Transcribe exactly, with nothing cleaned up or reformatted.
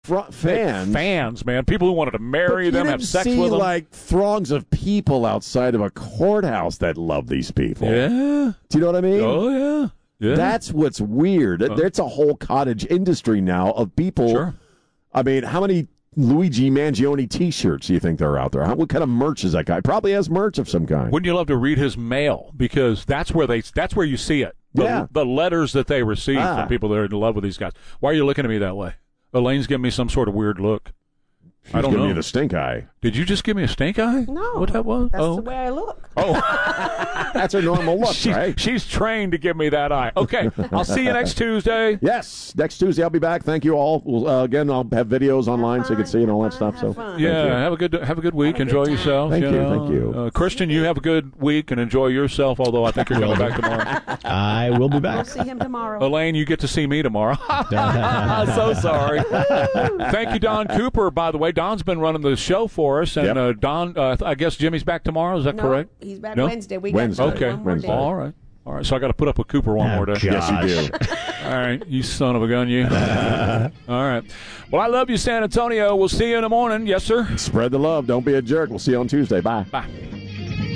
Fr- fans, fans, man, people who wanted to marry but them, you have didn't sex see, with them. like throngs of people outside of a courthouse that love these people. Yeah. Do you know what I mean? Oh yeah. Yeah. That's what's weird. Uh, There's a whole cottage industry now of people. Sure. I mean, how many Luigi Mangione T-shirts do you think there are out there? How, what kind of merch is that guy? Probably has merch of some kind. Wouldn't you love to read his mail? Because that's where they that's where you see it. The, Yeah. the letters that they receive Ah. from people that are in love with these guys. Why are you looking at me that way? Elaine's giving me some sort of weird look. She's I don't giving know. you the stink eye. Did you just give me a stink eye? No. What that was? That's oh. the way I look. Oh. That's her normal look, she's, right? she's trained to give me that eye. Okay. I'll see you next Tuesday. Yes, next Tuesday I'll be back. Thank you all. We'll, uh, again, I'll have videos online Have so you can fun, see and all that have stuff. fun, So have fun. Yeah, Thank you. have a good have a good week. Have a Enjoy good time. yourself. Thank you, know. thank you. Uh, Christian, you have a good week and enjoy yourself, although I think you're coming back tomorrow. I will be We'll back. see him tomorrow. Elaine, you get to see me tomorrow. So sorry. Thank you, Don Cooper, by the way. Don's been running the show for us, and Yep. uh, Don, uh, I guess Jimmy's back tomorrow. Is that No, correct? he's back No? Wednesday. We Wednesday. got Okay. one more Wednesday. day. All right. All right. So I got to put up with Cooper one Oh, more day. God. Yes, you do. All right. You son of a gun, you. All right. Well, I love you, San Antonio. We'll see you in the morning. Yes, sir. Spread the love. Don't be a jerk. We'll see you on Tuesday. Bye. Bye.